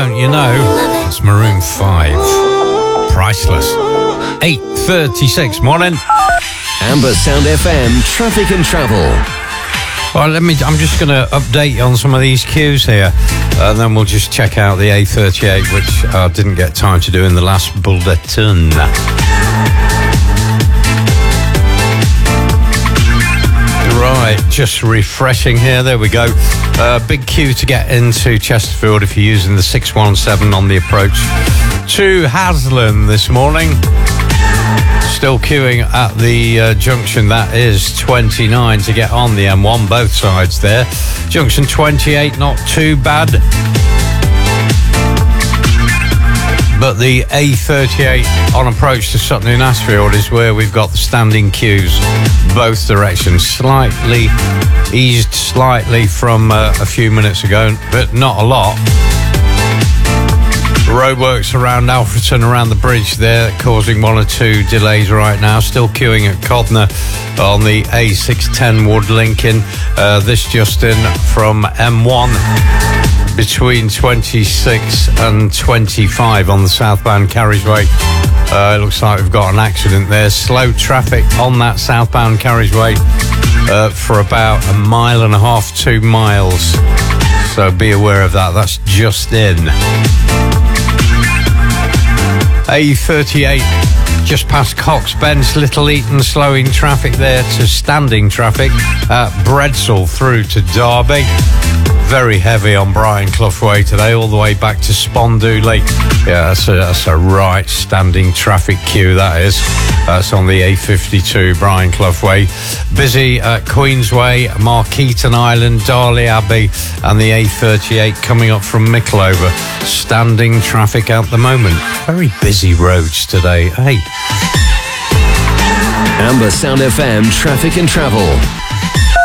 Don't you know? It's Maroon 5. Priceless. 8:36. Morning. Amber Sound FM Traffic and Travel. Well, I'm just going to update you on some of these queues here, and then we'll just check out the A38, which I didn't get time to do in the last bulletin. Right, just refreshing here. There we go. Big queue to get into Chesterfield if you're using the 617 on the approach to Haslam this morning. Still queuing at the junction, that is 29 to get on the M1, both sides there. Junction 28, not too bad. But the A38 on approach to Sutton-in-Ashfield is where we've got the standing queues, both directions. Slightly eased slightly from a few minutes ago, but not a lot. Roadworks around Alfreton, around the bridge there, causing one or two delays right now. Still queuing at Codner on the A610 Wood Lincoln. This just in from M1 between 26 and 25 on the southbound carriageway. It looks like we've got an accident there. Slow traffic on that southbound carriageway for about 1.5 miles, 2 miles. So be aware of that. That's just in. A38 just past Cox Bench, Little Eaton, slowing traffic there to standing traffic at Bredsall through to Derby. Very heavy on Brian Clough Way today, all the way back to Spondooley. Yeah, that's a right standing traffic queue, that is. That's on the A52, Brian Clough Way. Busy at Queensway, Markeaton Island, Darley Abbey, and the A38 coming up from Mickleover. Standing traffic at the moment. Very busy roads today, hey. Amber Sound FM Traffic and Travel.